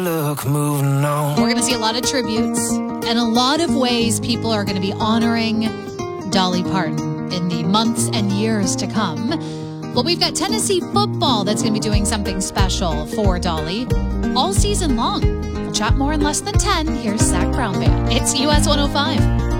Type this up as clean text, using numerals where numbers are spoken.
Look, moving on. We're going to see a lot of tributes and a lot of ways people are going to be honoring Dolly Parton in the months and years to come. Well, we've got Tennessee football that's going to be doing something special for Dolly all season long. We'll chat more in less than 10. Here's Zach Brown Band. It's US 105.